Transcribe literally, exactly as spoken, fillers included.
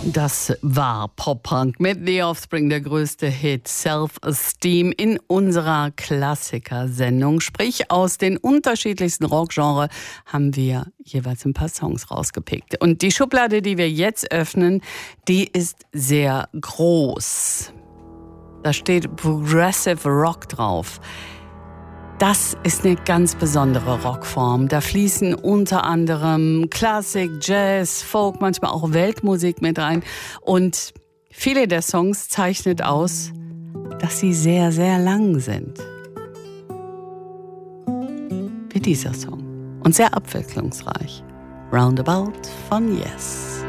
Das war Pop-Punk mit The Offspring, der größte Hit Self-Esteem in unserer Klassiker-Sendung. Sprich, aus den unterschiedlichsten Rockgenres haben wir jeweils ein paar Songs rausgepickt. Und die Schublade, die wir jetzt öffnen, die ist sehr groß. Da steht Progressive Rock drauf. Das ist eine ganz besondere Rockform. Da fließen unter anderem Klassik, Jazz, Folk, manchmal auch Weltmusik mit rein. Und viele der Songs zeichnet aus, dass sie sehr, sehr lang sind. Wie dieser Song. Und sehr abwechslungsreich. Roundabout von Yes.